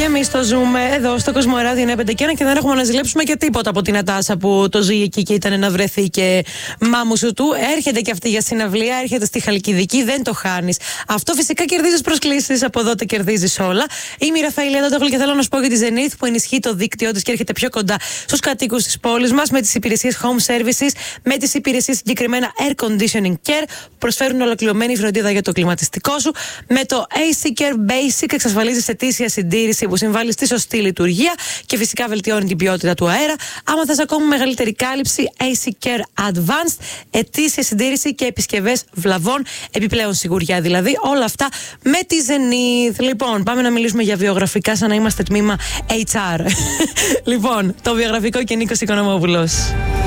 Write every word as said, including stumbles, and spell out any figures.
Και εμείς το ζούμε εδώ στο Κοσμοράδιο εννιακόσια πέντε και ένα και δεν έχουμε να ζηλέψουμε και τίποτα από την Νατάσα που το ζει εκεί και ήταν να βρεθεί και μάμουσου του. Έρχεται και αυτή για συναυλία, έρχεται στη Χαλκιδική, δεν το χάνεις. Αυτό φυσικά κερδίζεις προσκλήσεις, από εδώ τα κερδίζεις όλα. Είμαι η Ραφαήλ Αντόγλου και θέλω να σου πω για τη Zenith που ενισχύει το δίκτυό της και έρχεται πιο κοντά στους κατοίκους της πόλης μας με τις υπηρεσίες home services, με τις υπηρεσίες συγκεκριμένα air conditioning care που προσφέρουν ολοκληρωμένη φροντίδα για το κλιματιστικό σου. Με το έι σι Care Basic εξασφαλίζεις ετήσια συντήρηση που συμβάλλει στη σωστή λειτουργία και φυσικά βελτιώνει την ποιότητα του αέρα. Άμα θες ακόμα μεγαλύτερη κάλυψη, έι σι Care Advanced, ετήσια συντήρηση και επισκευές βλαβών, επιπλέον σιγουριά δηλαδή. Όλα αυτά με τη Zenith. Λοιπόν, πάμε να μιλήσουμε για βιογραφικά σαν να είμαστε τμήμα έιτς αρ. Λοιπόν, το βιογραφικό και Νίκος Οικονομόπουλος.